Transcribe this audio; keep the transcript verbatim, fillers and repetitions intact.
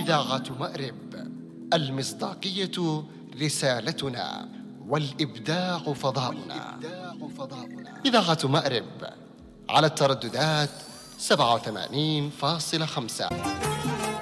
إذاعة مأرب، المصداقية رسالتنا والإبداع فضاؤنا. إذاعة مأرب على الترددات سبعة وثمانين فاصلة خمسة.